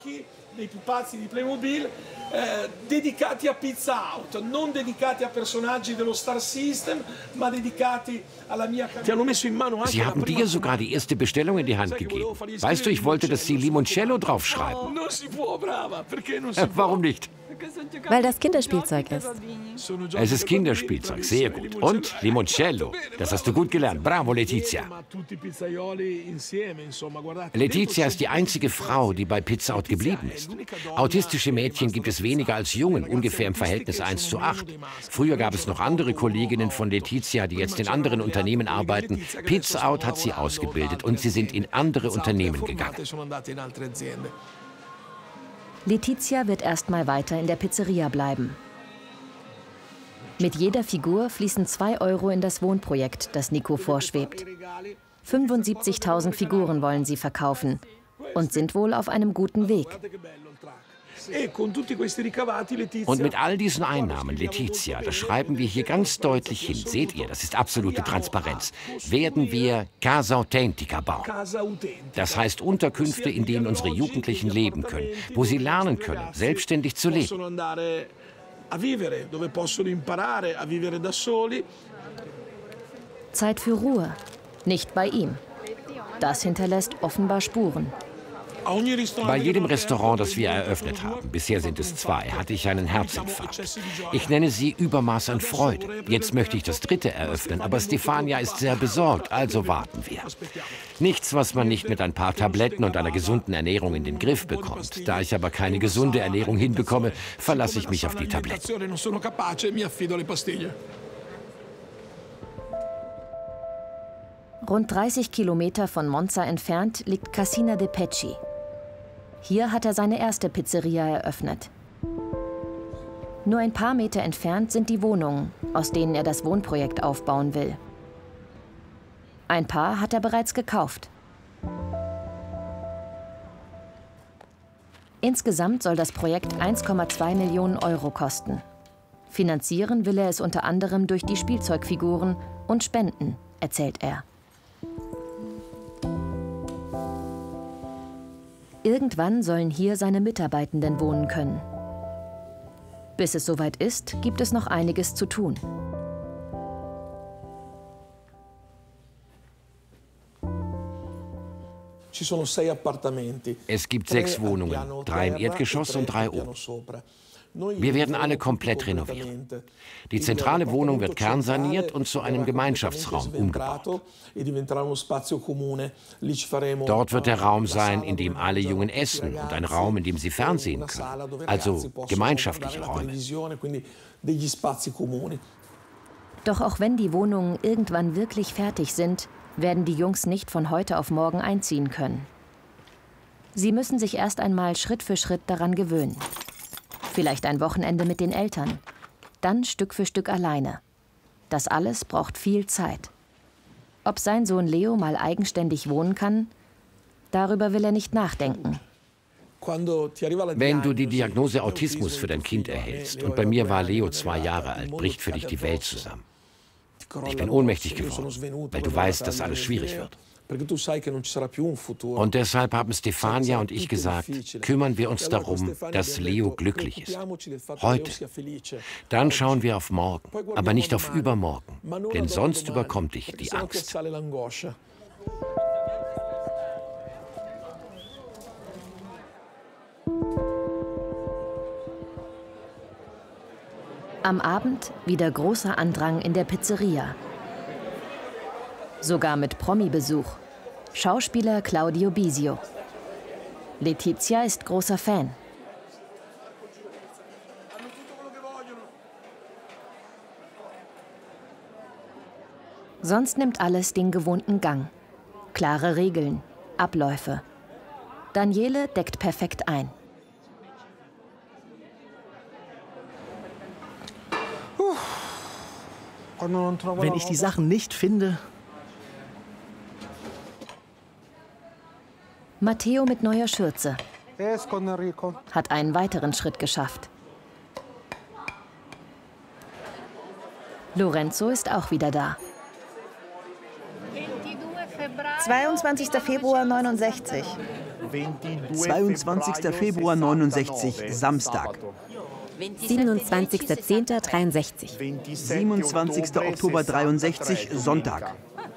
dei pupazzi di Playmobil dedicati a Pizza Hut, non dedicati a personaggi dello Star System, ma dedicati alla mia Camera. Sie haben dir sogar die erste Bestellung in die Hand gegeben. Weißt du, ich wollte, dass Sie Limoncello draufschreiben. Warum nicht? Weil das Kinderspielzeug ist. Es ist Kinderspielzeug, sehr gut. Und Limoncello, das hast du gut gelernt. Bravo, Letizia. Letizia ist die einzige Frau, die bei Pizza Hut geblieben ist. Autistische Mädchen gibt es weniger als Jungen, ungefähr im Verhältnis 1:8. Früher gab es noch andere Kolleginnen von Letizia, die jetzt in anderen Unternehmen arbeiten. Pizza Hut hat sie ausgebildet und sie sind in andere Unternehmen gegangen. Letizia wird erstmal weiter in der Pizzeria bleiben. Mit jeder Figur fließen 2 € in das Wohnprojekt, das Nico vorschwebt. 75.000 Figuren wollen sie verkaufen und sind wohl auf einem guten Weg. Und mit all diesen Einnahmen, Letizia, das schreiben wir hier ganz deutlich hin, seht ihr, das ist absolute Transparenz, werden wir Casa Authentica bauen. Das heißt Unterkünfte, in denen unsere Jugendlichen leben können, wo sie lernen können, selbstständig zu leben. Zeit für Ruhe, nicht bei ihm. Das hinterlässt offenbar Spuren. Bei jedem Restaurant, das wir eröffnet haben, bisher sind es 2, hatte ich einen Herzinfarkt. Ich nenne sie Übermaß an Freude. Jetzt möchte ich das 3. eröffnen, aber Stefania ist sehr besorgt, also warten wir. Nichts, was man nicht mit ein paar Tabletten und einer gesunden Ernährung in den Griff bekommt. Da ich aber keine gesunde Ernährung hinbekomme, verlasse ich mich auf die Tabletten. Rund 30 Kilometer von Monza entfernt liegt Cascina de' Pecci. Hier hat er seine erste Pizzeria eröffnet. Nur ein paar Meter entfernt sind die Wohnungen, aus denen er das Wohnprojekt aufbauen will. Ein paar hat er bereits gekauft. Insgesamt soll das Projekt 1,2 Millionen € kosten. Finanzieren will er es unter anderem durch die Spielzeugfiguren und Spenden, erzählt er. Irgendwann sollen hier seine Mitarbeitenden wohnen können. Bis es soweit ist, gibt es noch einiges zu tun. Es gibt 6 Wohnungen, 3 im Erdgeschoss und 3 oben. Wir werden alle komplett renovieren. Die zentrale Wohnung wird kernsaniert und zu einem Gemeinschaftsraum umgebaut. Dort wird der Raum sein, in dem alle Jungen essen und ein Raum, in dem sie Fernsehen können. Also gemeinschaftliche Räume. Doch auch wenn die Wohnungen irgendwann wirklich fertig sind, werden die Jungs nicht von heute auf morgen einziehen können. Sie müssen sich erst einmal Schritt für Schritt daran gewöhnen. Vielleicht ein Wochenende mit den Eltern, dann Stück für Stück alleine. Das alles braucht viel Zeit. Ob sein Sohn Leo mal eigenständig wohnen kann, darüber will er nicht nachdenken. Wenn du die Diagnose Autismus für dein Kind erhältst, und bei mir war Leo 2 Jahre alt, bricht für dich die Welt zusammen. Ich bin ohnmächtig geworden, weil du weißt, dass alles schwierig wird. Und deshalb haben Stefania und ich gesagt, kümmern wir uns darum, dass Leo glücklich ist. Heute. Dann schauen wir auf morgen, aber nicht auf übermorgen, denn sonst überkommt dich die Angst. Am Abend wieder großer Andrang in der Pizzeria. Sogar mit Promi-Besuch. Schauspieler Claudio Bisio. Letizia ist großer Fan. Sonst nimmt alles den gewohnten Gang. Klare Regeln, Abläufe. Daniele deckt perfekt ein. Wenn ich die Sachen nicht finde... Matteo mit neuer Schürze. Hat einen weiteren Schritt geschafft. Lorenzo ist auch wieder da. 22. Februar 69. 22. Februar 69, Samstag. 27.10.63. 27. Oktober 63, Sonntag.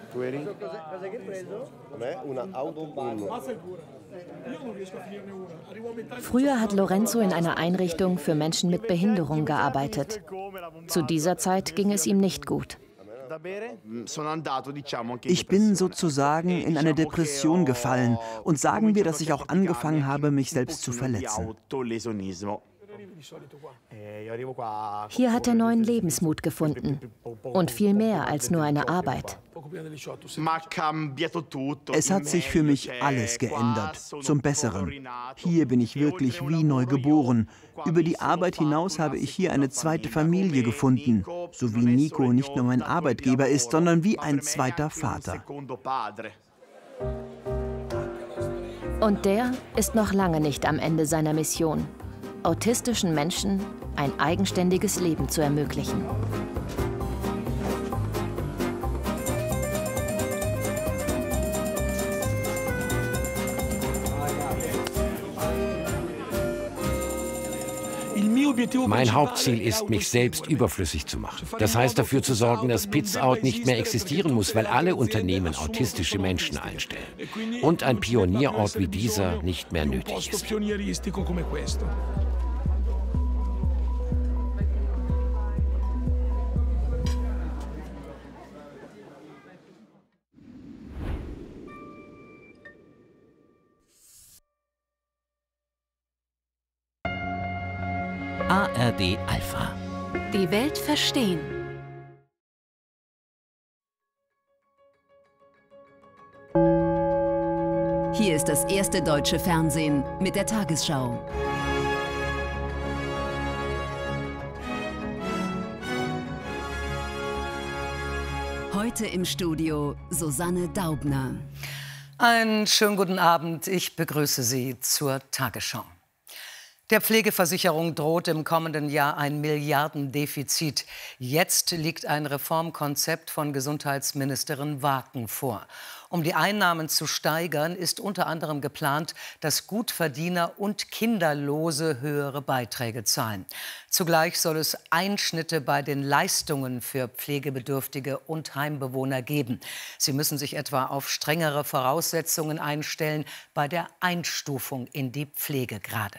Früher hat Lorenzo in einer Einrichtung für Menschen mit Behinderung gearbeitet. Zu dieser Zeit ging es ihm nicht gut. Ich bin sozusagen in eine Depression gefallen und sagen wir, dass ich auch angefangen habe, mich selbst zu verletzen. Hier hat er neuen Lebensmut gefunden und viel mehr als nur eine Arbeit. Es hat sich für mich alles geändert, zum Besseren. Hier bin ich wirklich wie neu geboren. Über die Arbeit hinaus habe ich hier eine zweite Familie gefunden, so wie Nico nicht nur mein Arbeitgeber ist, sondern wie ein zweiter Vater. Und der ist noch lange nicht am Ende seiner Mission, autistischen Menschen ein eigenständiges Leben zu ermöglichen. Mein Hauptziel ist, mich selbst überflüssig zu machen. Das heißt, dafür zu sorgen, dass Pizza-Out nicht mehr existieren muss, weil alle Unternehmen autistische Menschen einstellen. Und ein Pionierort wie dieser nicht mehr nötig ist. ARD Alpha. Die Welt verstehen. Hier ist das erste deutsche Fernsehen mit der Tagesschau. Heute im Studio Susanne Daubner. Einen schönen guten Abend. Ich begrüße Sie zur Tagesschau. Der Pflegeversicherung droht im kommenden Jahr ein Milliardendefizit. Jetzt liegt ein Reformkonzept von Gesundheitsministerin Waken vor. Um die Einnahmen zu steigern, ist unter anderem geplant, dass Gutverdiener und Kinderlose höhere Beiträge zahlen. Zugleich soll es Einschnitte bei den Leistungen für Pflegebedürftige und Heimbewohner geben. Sie müssen sich etwa auf strengere Voraussetzungen einstellen bei der Einstufung in die Pflegegrade.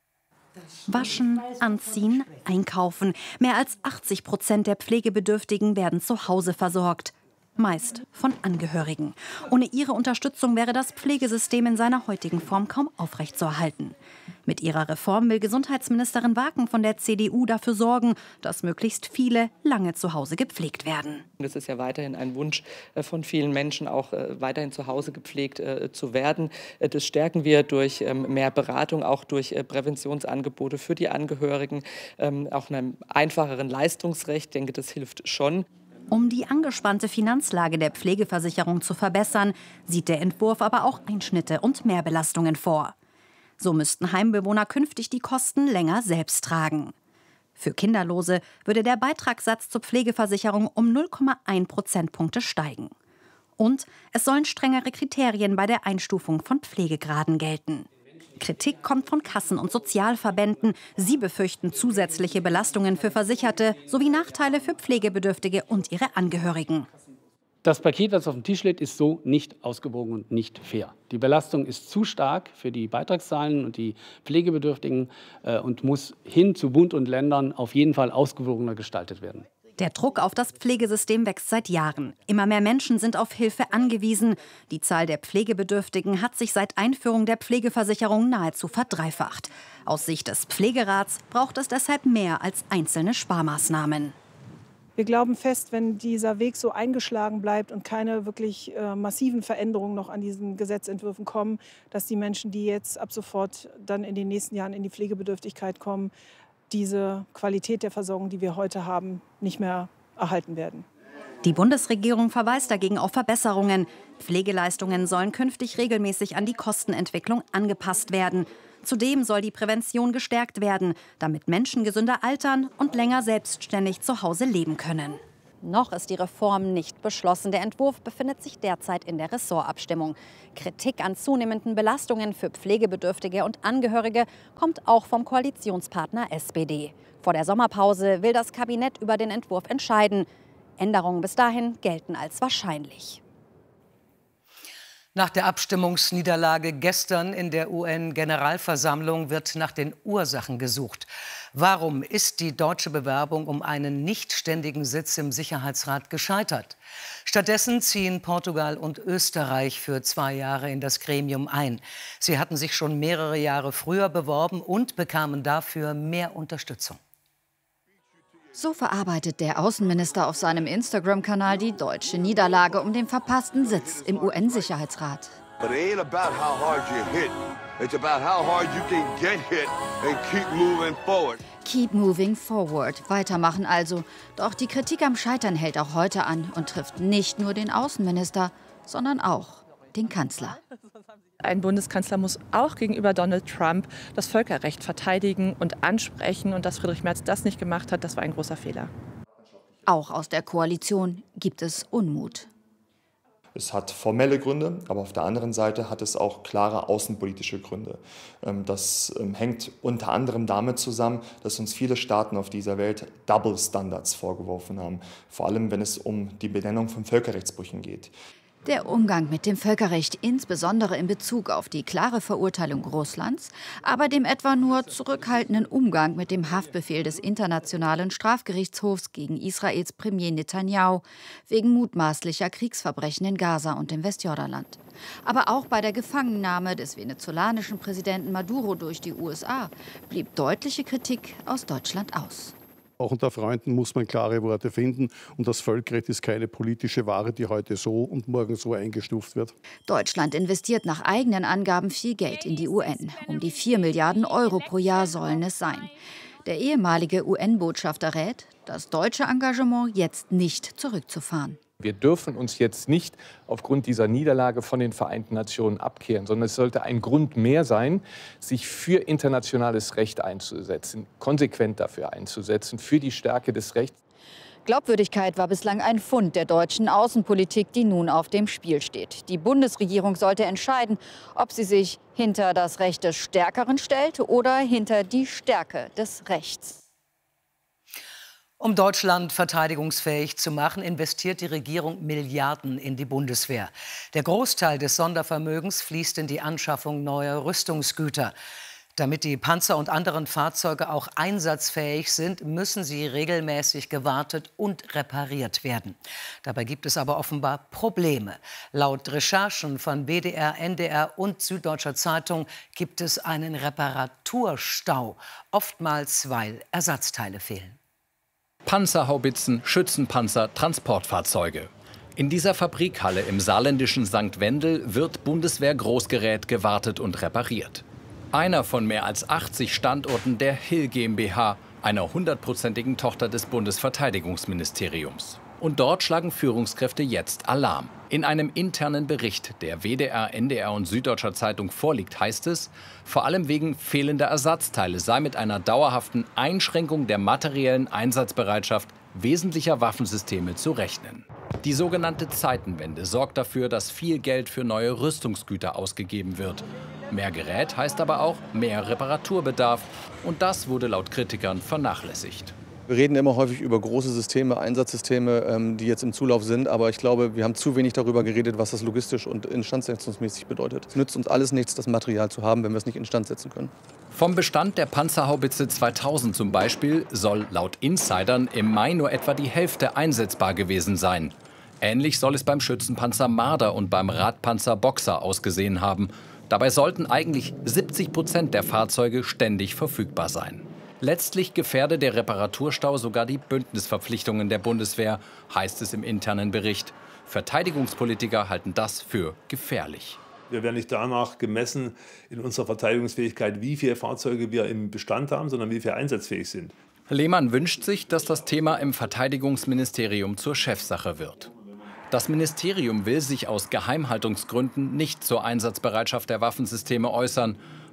Waschen, anziehen, einkaufen. Mehr als 80% der Pflegebedürftigen werden zu Hause versorgt. Meist von Angehörigen. Ohne ihre Unterstützung wäre das Pflegesystem in seiner heutigen Form kaum aufrechtzuerhalten. Mit ihrer Reform will Gesundheitsministerin Waken von der CDU dafür sorgen, dass möglichst viele lange zu Hause gepflegt werden. Das ist ja weiterhin ein Wunsch von vielen Menschen, auch weiterhin zu Hause gepflegt zu werden. Das stärken wir durch mehr Beratung, auch durch Präventionsangebote für die Angehörigen, auch einem einfacheren Leistungsrecht. Ich denke, das hilft schon. Um die angespannte Finanzlage der Pflegeversicherung zu verbessern, sieht der Entwurf aber auch Einschnitte und Mehrbelastungen vor. So müssten Heimbewohner künftig die Kosten länger selbst tragen. Für Kinderlose würde der Beitragssatz zur Pflegeversicherung um 0,1 Prozentpunkte steigen. Und es sollen strengere Kriterien bei der Einstufung von Pflegegraden gelten. Kritik kommt von Kassen und Sozialverbänden. Sie befürchten zusätzliche Belastungen für Versicherte sowie Nachteile für Pflegebedürftige und ihre Angehörigen. Das Paket, das auf dem Tisch liegt, ist so nicht ausgewogen und nicht fair. Die Belastung ist zu stark für die Beitragszahlen und die Pflegebedürftigen und muss hin zu Bund und Ländern auf jeden Fall ausgewogener gestaltet werden. Der Druck auf das Pflegesystem wächst seit Jahren. Immer mehr Menschen sind auf Hilfe angewiesen. Die Zahl der Pflegebedürftigen hat sich seit Einführung der Pflegeversicherung nahezu verdreifacht. Aus Sicht des Pflegerats braucht es deshalb mehr als einzelne Sparmaßnahmen. Wir glauben fest, wenn dieser Weg so eingeschlagen bleibt und keine wirklich massiven Veränderungen noch an diesen Gesetzentwürfen kommen, dass die Menschen, die jetzt ab sofort dann in den nächsten Jahren in die Pflegebedürftigkeit kommen, diese Qualität der Versorgung, die wir heute haben, nicht mehr erhalten werden. Die Bundesregierung verweist dagegen auf Verbesserungen. Pflegeleistungen sollen künftig regelmäßig an die Kostenentwicklung angepasst werden. Zudem soll die Prävention gestärkt werden, damit Menschen gesünder altern und länger selbstständig zu Hause leben können. Noch ist die Reform nicht beschlossen. Der Entwurf befindet sich derzeit in der Ressortabstimmung. Kritik an zunehmenden Belastungen für Pflegebedürftige und Angehörige kommt auch vom Koalitionspartner SPD. Vor der Sommerpause will das Kabinett über den Entwurf entscheiden. Änderungen bis dahin gelten als wahrscheinlich. Nach der Abstimmungsniederlage gestern in der UN-Generalversammlung wird nach den Ursachen gesucht. Warum ist die deutsche Bewerbung um einen nichtständigen Sitz im Sicherheitsrat gescheitert? Stattdessen ziehen Portugal und Österreich für 2 Jahre in das Gremium ein. Sie hatten sich schon mehrere Jahre früher beworben und bekamen dafür mehr Unterstützung. So verarbeitet der Außenminister auf seinem Instagram-Kanal die deutsche Niederlage um den verpassten Sitz im UN-Sicherheitsrat. Keep moving forward. Weitermachen also. Doch die Kritik am Scheitern hält auch heute an und trifft nicht nur den Außenminister, sondern auch den Kanzler. Ein Bundeskanzler muss auch gegenüber Donald Trump das Völkerrecht verteidigen und ansprechen. Und dass Friedrich Merz das nicht gemacht hat, das war ein großer Fehler. Auch aus der Koalition gibt es Unmut. Es hat formelle Gründe, aber auf der anderen Seite hat es auch klare außenpolitische Gründe. Das hängt unter anderem damit zusammen, dass uns viele Staaten auf dieser Welt Double Standards vorgeworfen haben. Vor allem, wenn es um die Benennung von Völkerrechtsbrüchen geht. Der Umgang mit dem Völkerrecht, insbesondere in Bezug auf die klare Verurteilung Russlands, aber dem etwa nur zurückhaltenden Umgang mit dem Haftbefehl des Internationalen Strafgerichtshofs gegen Israels Premier Netanyahu wegen mutmaßlicher Kriegsverbrechen in Gaza und im Westjordanland. Aber auch bei der Gefangennahme des venezolanischen Präsidenten Maduro durch die USA blieb deutliche Kritik aus Deutschland aus. Auch unter Freunden muss man klare Worte finden. Und das Völkerrecht ist keine politische Ware, die heute so und morgen so eingestuft wird. Deutschland investiert nach eigenen Angaben viel Geld in die UN. Um die 4 Milliarden Euro pro Jahr sollen es sein. Der ehemalige UN-Botschafter rät, das deutsche Engagement jetzt nicht zurückzufahren. Wir dürfen uns jetzt nicht aufgrund dieser Niederlage von den Vereinten Nationen abkehren, sondern es sollte ein Grund mehr sein, sich für internationales Recht einzusetzen, konsequent dafür einzusetzen, für die Stärke des Rechts. Glaubwürdigkeit war bislang ein Pfund der deutschen Außenpolitik, die nun auf dem Spiel steht. Die Bundesregierung sollte entscheiden, ob sie sich hinter das Recht des Stärkeren stellt oder hinter die Stärke des Rechts. Um Deutschland verteidigungsfähig zu machen, investiert die Regierung Milliarden in die Bundeswehr. Der Großteil des Sondervermögens fließt in die Anschaffung neuer Rüstungsgüter. Damit die Panzer und anderen Fahrzeuge auch einsatzfähig sind, müssen sie regelmäßig gewartet und repariert werden. Dabei gibt es aber offenbar Probleme. Laut Recherchen von WDR, NDR und Süddeutscher Zeitung gibt es einen Reparaturstau, oftmals weil Ersatzteile fehlen. Panzerhaubitzen, Schützenpanzer, Transportfahrzeuge. In dieser Fabrikhalle im saarländischen St. Wendel wird Bundeswehr-Großgerät gewartet und repariert. Einer von mehr als 80 Standorten der Hill GmbH, einer 100-prozentigen Tochter des Bundesverteidigungsministeriums. Und dort schlagen Führungskräfte jetzt Alarm. In einem internen Bericht, der WDR, NDR und Süddeutscher Zeitung vorliegt, heißt es, vor allem wegen fehlender Ersatzteile sei mit einer dauerhaften Einschränkung der materiellen Einsatzbereitschaft wesentlicher Waffensysteme zu rechnen. Die sogenannte Zeitenwende sorgt dafür, dass viel Geld für neue Rüstungsgüter ausgegeben wird. Mehr Gerät heißt aber auch mehr Reparaturbedarf. Und das wurde laut Kritikern vernachlässigt. Wir reden immer häufig über große Systeme, Einsatzsysteme, die jetzt im Zulauf sind. Aber ich glaube, wir haben zu wenig darüber geredet, was das logistisch und instandsetzungsmäßig bedeutet. Es nützt uns alles nichts, das Material zu haben, wenn wir es nicht instand setzen können. Vom Bestand der Panzerhaubitze 2000 zum Beispiel soll laut Insidern im Mai nur etwa die Hälfte einsetzbar gewesen sein. Ähnlich soll es beim Schützenpanzer Marder und beim Radpanzer Boxer ausgesehen haben. Dabei sollten eigentlich 70% der Fahrzeuge ständig verfügbar sein. Letztlich gefährde der Reparaturstau sogar die Bündnisverpflichtungen der Bundeswehr, heißt es im internen Bericht. Verteidigungspolitiker halten das für gefährlich. Wir werden nicht danach gemessen in unserer Verteidigungsfähigkeit, wie viele Fahrzeuge wir im Bestand haben, sondern wie viele einsatzfähig sind. Lehmann wünscht sich, dass das Thema im Verteidigungsministerium zur Chefsache wird. Das Ministerium will sich aus Geheimhaltungsgründen nicht zur Einsatzbereitschaft der Waffensysteme äußern.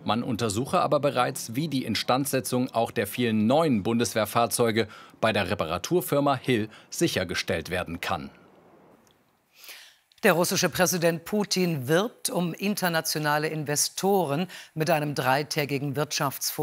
Man untersuche aber bereits, wie die Instandsetzung auch der vielen neuen Bundeswehrfahrzeuge bei der Reparaturfirma Hill sichergestellt werden kann. Der russische Präsident Putin wirbt um internationale Investoren mit einem dreitägigen Wirtschaftsforum.